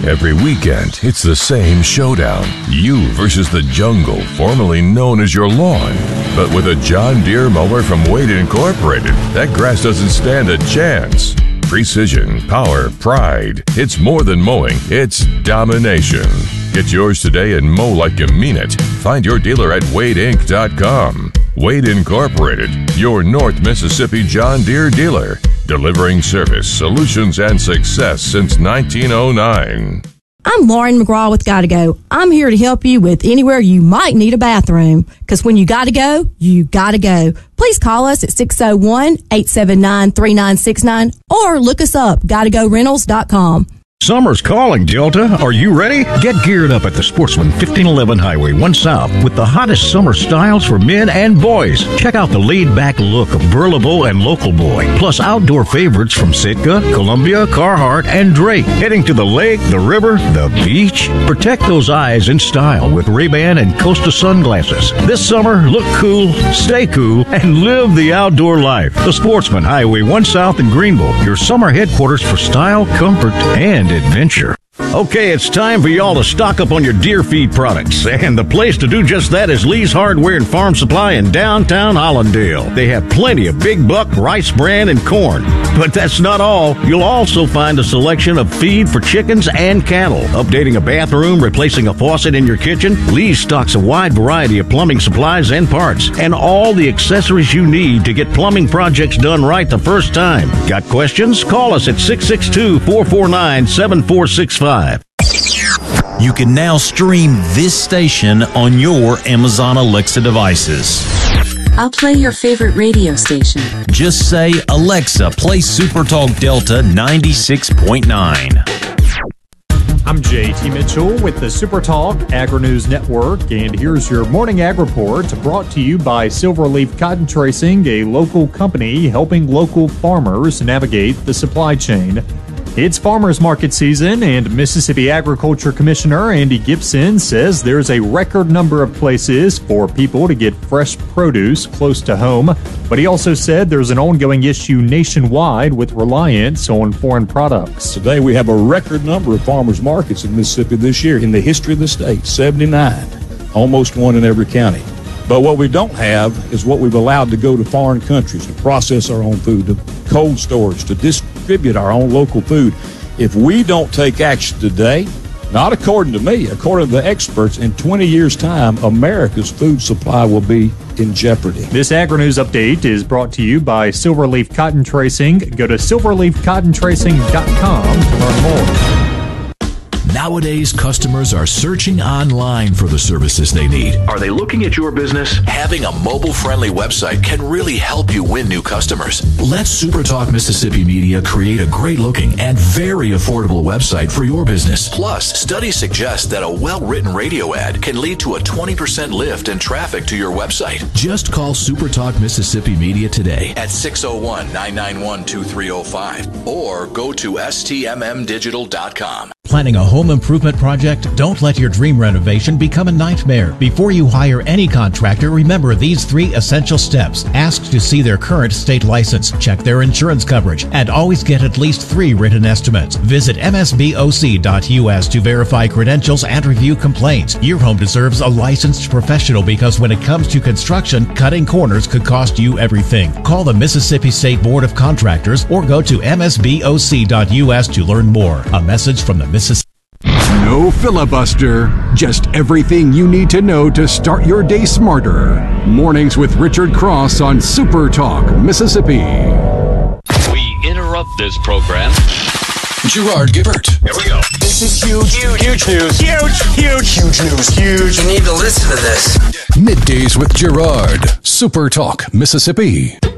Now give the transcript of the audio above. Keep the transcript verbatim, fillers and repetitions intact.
Every weekend, it's the same showdown. You versus the jungle, formerly known as your lawn. But with a John Deere mower from Wade Incorporated, that grass doesn't stand a chance. Precision, power, pride. It's more than mowing, it's domination. Get yours today and mow like you mean it. Find your dealer at wade inc dot com. Wade Incorporated, your North Mississippi John Deere dealer. Delivering service, solutions, and success since nineteen oh nine. I'm Lauren McGraw with Gotta Go. I'm here to help you with anywhere you might need a bathroom. Because when you gotta go, you gotta go. Please call us at six oh one, eight seven nine, three nine six nine or look us up, gotta go rentals dot com. Summer's calling, Delta. Are you ready? Get geared up at the Sportsman fifteen eleven Highway one South with the hottest summer styles for men and boys. Check out the laid-back look of Burlebo and Local Boy, plus outdoor favorites from Sitka, Columbia, Carhartt, and Drake. Heading to the lake, the river, the beach? Protect those eyes in style with Ray-Ban and Costa sunglasses. This summer, look cool, stay cool, and live the outdoor life. The Sportsman Highway one South in Greenville, your summer headquarters for style, comfort, and adventure. Okay, it's time for y'all to stock up on your deer feed products. And the place to do just that is Lee's Hardware and Farm Supply in downtown Hollandale. They have plenty of big buck, rice bran, and corn. But that's not all. You'll also find a selection of feed for chickens and cattle. Updating a bathroom, replacing a faucet in your kitchen, Lee's stocks a wide variety of plumbing supplies and parts, and all the accessories you need to get plumbing projects done right the first time. Got questions? Call us at six six two, four four nine, seven four six five. You can now stream this station on your Amazon Alexa devices. I'll play your favorite radio station. Just say, Alexa, play Super Talk Delta ninety-six point nine. I'm J T Mitchell with the Super Talk Agri-News Network, and here's your Morning Ag Report brought to you by Silverleaf Cotton Tracing, a local company helping local farmers navigate the supply chain. It's farmers market season, and Mississippi Agriculture Commissioner Andy Gibson says there's a record number of places for people to get fresh produce close to home. But he also said there's an ongoing issue nationwide with reliance on foreign products. Today we have a record number of farmers markets in Mississippi this year in the history of the state, seventy-nine, almost one in every county. But what we don't have is what we've allowed to go to foreign countries to process our own food, to cold storage, to distribute our own local food. If we don't take action today, not according to me, according to the experts, in twenty years' time, America's food supply will be in jeopardy. This Agri-News update is brought to you by Silverleaf Cotton Tracing. Go to silverleaf cotton tracing dot com to learn more. Nowadays, customers are searching online for the services they need. Are they looking at your business? Having a mobile-friendly website can really help you win new customers. Let SuperTalk Mississippi Media create a great-looking and very affordable website for your business. Plus, studies suggest that a well-written radio ad can lead to a twenty percent lift in traffic to your website. Just call SuperTalk Mississippi Media today at six oh one, nine nine one, two three oh five or go to S T M M digital dot com. Planning a home improvement project? Don't let your dream renovation become a nightmare. Before you hire any contractor, remember these three essential steps. Ask to see their current state license, check their insurance coverage, and always get at least three written estimates. Visit M S B O C dot U S to verify credentials and review complaints. Your home deserves a licensed professional because when it comes to construction, cutting corners could cost you everything. Call the Mississippi State Board of Contractors or go to M S B O C dot U S to learn more. A message from the Mississippi No filibuster, just everything you need to know to start your day smarter. Mornings with Richard Cross on Super Talk Mississippi. We interrupt this program. Gerard Gibbert. Here we go. This is huge, huge, huge news. Huge, huge, huge news. Huge. You need to listen to this. Middays with Gerard. Super Talk Mississippi.